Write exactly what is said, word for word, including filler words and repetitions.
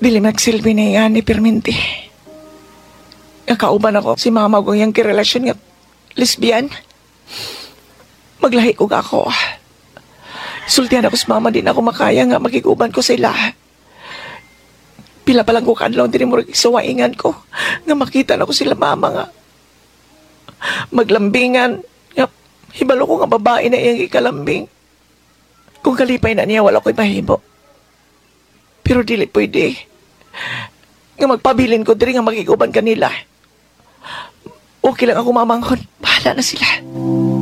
Dili magsilbi na yan ni Perminti. Nakauban ako si mama ko yung kirelasyon nga lesbian. Maglahi ko ako. Sultihan ako sa mama, din ako makaya nga magiguban ko sila. Pila pa lang ko kadlaw din mo sawaingan ko nga makita na ko sila mama nga. Maglambingan nga hibalo ko nga babae na iyang ikalambing. Kung kalipay na niya wala ko'y mahimo. Pero dili pwede. Nga magpabilin ko diri nga magiguban kanila. Okay lang ako mamanghon. Bahala na sila.